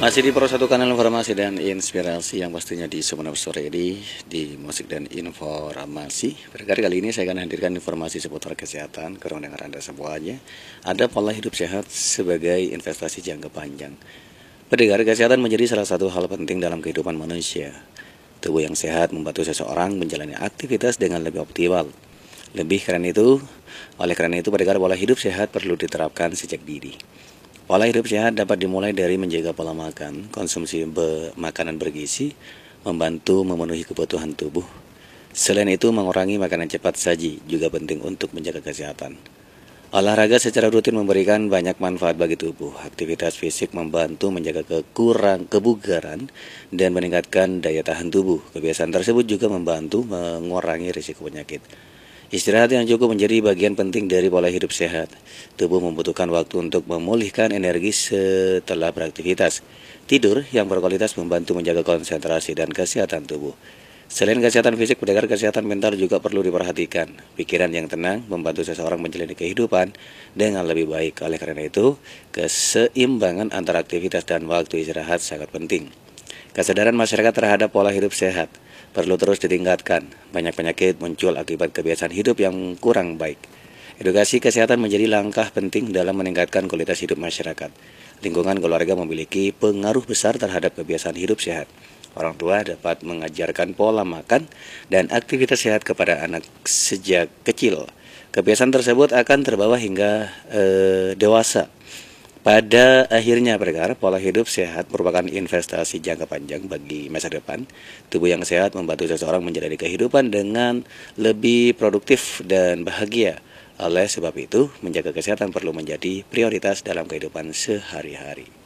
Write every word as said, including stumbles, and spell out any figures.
Masih di Pro satu kanal informasi dan inspirasi yang pastinya di Sumeneb Sore di, di musik dan informasi. Berkali kali ini saya akan hadirkan informasi seputar kesehatan. Kurang dengar Anda semuanya. Ada pola hidup sehat sebagai investasi jangka panjang. Pendengar, kesehatan menjadi salah satu hal penting dalam kehidupan manusia. Tubuh yang sehat membantu seseorang menjalani aktivitas dengan lebih optimal. Lebih karena itu, oleh karena itu pendengar, pola hidup sehat perlu diterapkan sejak dini. Pola hidup sehat dapat dimulai dari menjaga pola makan, konsumsi be makanan bergizi, membantu memenuhi kebutuhan tubuh. Selain itu, mengurangi makanan cepat saji juga penting untuk menjaga kesehatan. Olahraga secara rutin memberikan banyak manfaat bagi tubuh. Aktivitas fisik membantu menjaga kekurang kebugaran dan meningkatkan daya tahan tubuh. Kebiasaan tersebut juga membantu mengurangi risiko penyakit. Istirahat yang cukup menjadi bagian penting dari pola hidup sehat. Tubuh membutuhkan waktu untuk memulihkan energi setelah beraktivitas. Tidur yang berkualitas membantu menjaga konsentrasi dan kesehatan tubuh. Selain kesehatan fisik, pendengar, kesehatan mental juga perlu diperhatikan. Pikiran yang tenang membantu seseorang menjalani kehidupan dengan lebih baik. Oleh karena itu, keseimbangan antara aktivitas dan waktu istirahat sangat penting. Kesadaran masyarakat terhadap pola hidup sehat perlu terus ditingkatkan. Banyak penyakit muncul akibat kebiasaan hidup yang kurang baik. Edukasi kesehatan menjadi langkah penting dalam meningkatkan kualitas hidup masyarakat. Lingkungan keluarga memiliki pengaruh besar terhadap kebiasaan hidup sehat. Orang tua dapat mengajarkan pola makan dan aktivitas sehat kepada anak sejak kecil. Kebiasaan tersebut akan terbawa hingga eh, dewasa. Pada akhirnya, pendengar, pola hidup sehat merupakan investasi jangka panjang bagi masa depan. Tubuh yang sehat membantu seseorang menjalani kehidupan dengan lebih produktif dan bahagia. Oleh sebab itu, menjaga kesehatan perlu menjadi prioritas dalam kehidupan sehari-hari.